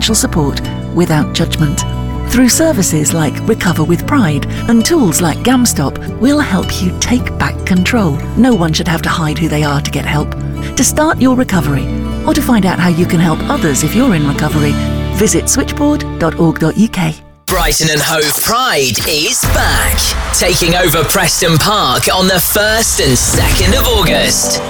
financial support without judgment. Through services like Recover with Pride and tools like GamStop, we'll help you take back control. No one should have to hide who they are to get help. To start your recovery, or to find out how you can help others if you're in recovery, visit switchboard.org.uk. Brighton and Hove Pride is back, taking over Preston Park on the 1st and 2nd of August.